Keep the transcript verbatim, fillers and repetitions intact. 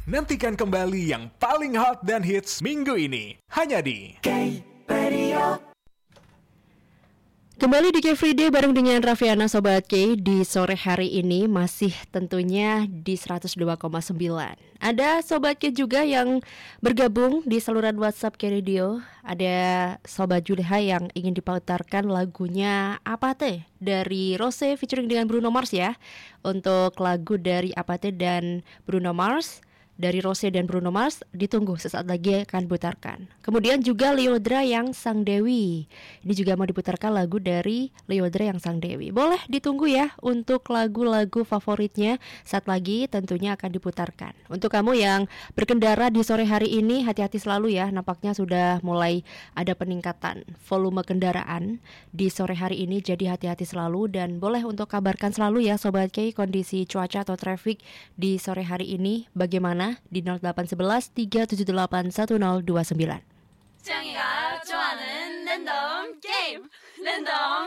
Nantikan kembali yang paling hot dan hits minggu ini hanya di K-Radio. Kembali di K-Friday bareng dengan Raffiana Sobat K. Di sore hari ini masih tentunya di seratus dua koma sembilan. Ada Sobat K juga yang bergabung di saluran WhatsApp K-Radio. Ada Sobat Juleha yang ingin diputarkan lagunya Apate dari Rose featuring dengan Bruno Mars ya. Untuk lagu dari Apate dan Bruno Mars, dari Rose dan Bruno Mars, ditunggu sesaat lagi akan diputarkan. Kemudian juga Lyodra yang Sang Dewi. Ini juga mau diputarkan lagu dari Lyodra yang Sang Dewi. Boleh ditunggu ya untuk lagu-lagu favoritnya. Saat lagi tentunya akan diputarkan. Untuk kamu yang berkendara di sore hari ini, hati-hati selalu ya. Nampaknya sudah mulai ada peningkatan volume kendaraan di sore hari ini. Jadi hati-hati selalu. Dan boleh untuk kabarkan selalu ya Sobat K, kondisi cuaca atau traffic di sore hari ini bagaimana di nol delapan satu satu tiga tujuh delapan satu nol dua sembilan. 짱이가 좋아하는 랜덤 게임 랜덤